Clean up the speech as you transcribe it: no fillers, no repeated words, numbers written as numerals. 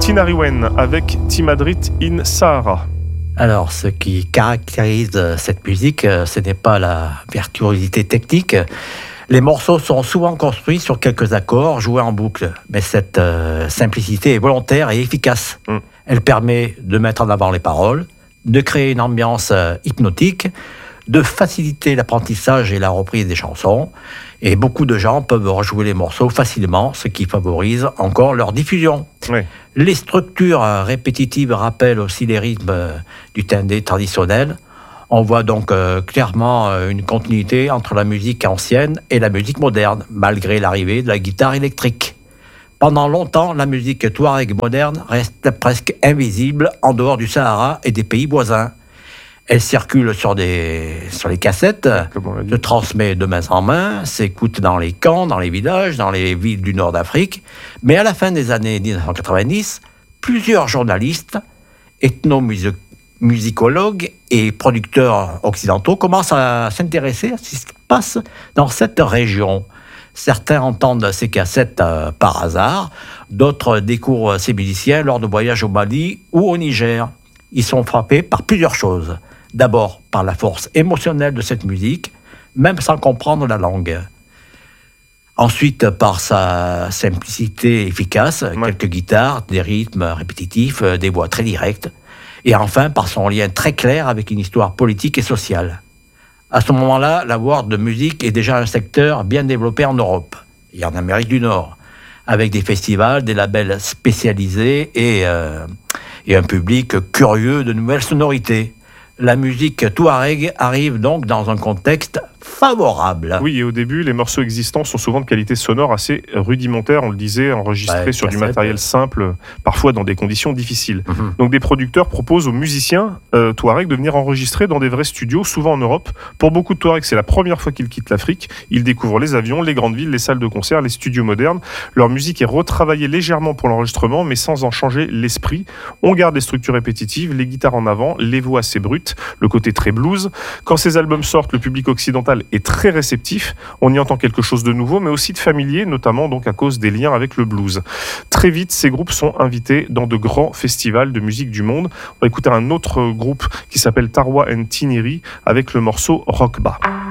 Tinariwen avec Timadrit in Sahara. Alors, ce qui caractérise cette musique, ce n'est pas la virtuosité technique. Les morceaux sont souvent construits sur quelques accords joués en boucle, mais cette simplicité est volontaire et efficace. Elle permet de mettre en avant les paroles, de créer une ambiance hypnotique, de faciliter l'apprentissage et la reprise des chansons. Et beaucoup de gens peuvent rejouer les morceaux facilement, ce qui favorise encore leur diffusion. Oui. Les structures répétitives rappellent aussi les rythmes du tendé traditionnel. On voit donc clairement une continuité entre la musique ancienne et la musique moderne, malgré l'arrivée de la guitare électrique. Pendant longtemps, la musique touareg moderne reste presque invisible en dehors du Sahara et des pays voisins. Elle circule sur les cassettes, se transmet de main en main, s'écoute dans les camps, dans les villages, dans les villes du nord d'Afrique. Mais à la fin des années 1990, plusieurs journalistes, ethnomusicologues et producteurs occidentaux commencent à s'intéresser à ce qui se passe dans cette région. Certains entendent ces cassettes par hasard, d'autres découvrent ces musiciens lors de voyages au Mali ou au Niger. Ils sont frappés par plusieurs choses. D'abord, par la force émotionnelle de cette musique, même sans comprendre la langue. Ensuite, par sa simplicité efficace, quelques guitares, des rythmes répétitifs, des voix très directes. Et enfin, par son lien très clair avec une histoire politique et sociale. À ce moment-là, la world music est déjà un secteur bien développé en Europe et en Amérique du Nord, avec des festivals, des labels spécialisés et un public curieux de nouvelles sonorités. La musique touareg arrive donc dans un contexte favorable. Oui, et au début, les morceaux existants sont souvent de qualité sonore assez rudimentaire, on le disait, enregistrés sur du matériel simple, parfois dans des conditions difficiles. Donc des producteurs proposent aux musiciens touareg de venir enregistrer dans des vrais studios, souvent en Europe. Pour beaucoup de touaregs, c'est la première fois qu'ils quittent l'Afrique. Ils découvrent les avions, les grandes villes, les salles de concert, les studios modernes. Leur musique est retravaillée légèrement pour l'enregistrement, mais sans en changer l'esprit. On garde les structures répétitives, les guitares en avant, les voix assez brutes, le côté très blues. Quand ces albums sortent, le public occidental est très réceptif. On y entend quelque chose de nouveau, mais aussi de familier, notamment donc à cause des liens avec le blues. Très vite, ces groupes sont invités dans de grands festivals de musique du monde. On va écouter un autre groupe qui s'appelle Tarwa and Tineri avec le morceau Rockba.